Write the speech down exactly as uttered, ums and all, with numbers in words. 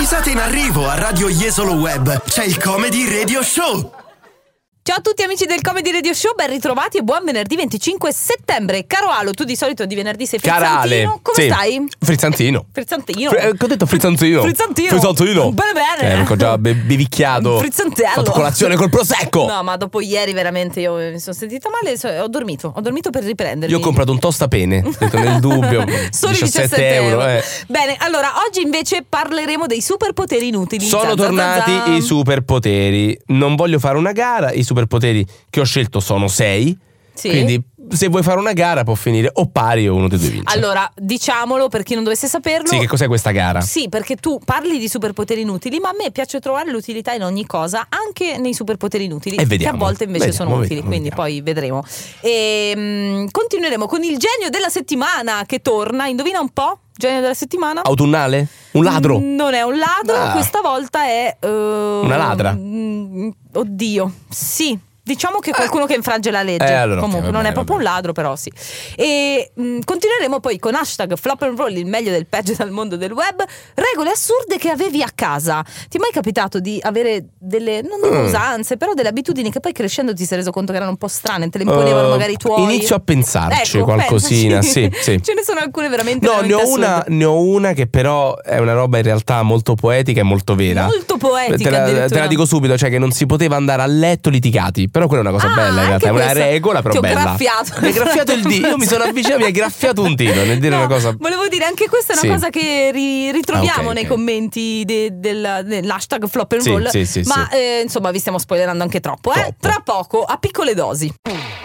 Risate in arrivo a Radio Jesolo Web. C'è il Comedy Radio Show. Ciao a tutti amici del Comedy Radio Show, ben ritrovati e buon venerdì venticinque settembre. Caro Alo, tu di solito di venerdì sei frizzantino. Carale. Come sì. stai? Frizzantino. Frizzantino. Fr- eh, ho detto frizzantino. Frizzantino. Frizzantino. Bene bene. Eh, ho già be- bevicchiato. Frizzantello. Ho fatto colazione col prosecco. No, ma dopo ieri veramente io mi sono sentita male, so- ho dormito. Ho dormito per riprendermi. Io ho comprato un tostapene, ho detto nel dubbio. Solo diciassette euro. Eh. Bene, allora oggi invece parleremo dei superpoteri inutili. Sono Zan, zan, tornati zan. i superpoteri. Non voglio fare una gara, i superpoteri che ho scelto sono sei. Sì. Quindi se vuoi fare una gara può finire o pari o uno dei due vince. Allora, diciamolo per chi non dovesse saperlo. Sì, che cos'è questa gara? Sì, perché tu parli di superpoteri inutili, ma a me piace trovare l'utilità in ogni cosa, anche nei superpoteri inutili, E vediamo, che a volte invece vediamo, sono utili, vediamo, quindi vediamo. poi vedremo. E mm, continueremo con il genio della settimana che torna. Indovina un po'? Genio della settimana? Autunnale? Un ladro? Mm, Non è un ladro, Ah. questa volta è uh, Una ladra? mm, Oddio, sì. Diciamo che qualcuno che infrange la legge. Eh, allora, ok, Comunque va non bene, è proprio va un ladro, però sì. E mh, continueremo poi con hashtag flop and roll, il meglio del peggio dal mondo del web. Regole assurde che avevi a casa. Ti è mai capitato di avere delle, non dico Mm. usanze, però delle abitudini che poi crescendo ti sei reso conto che erano un po' strane, te le imponevano Uh, magari i tuoi? Inizio a pensarci Ecco, qualcosina. pensaci. Sì, sì. Ce ne sono alcune veramente No, ne veramente ho, una, assurde. ne ho una che però è una roba in realtà molto poetica e molto vera. Molto poetica, Te la, te addirittura. la dico subito, cioè che non si poteva andare a letto litigati. Però quella è una cosa Ah, bella in realtà, anche è una questa. regola però Ti ho bella. graffiato. Mi hai graffiato il dito, io mi sono avvicinato, mi hai graffiato un dito nel dire No, una cosa. volevo dire, anche questa è una Sì. cosa che ri- ritroviamo Ah, ok, nei ok. commenti de- del- dell'hashtag flop and Sì, roll. sì, sì, ma sì. eh, insomma vi stiamo spoilerando anche troppo, eh? Troppo. Tra poco, a piccole dosi.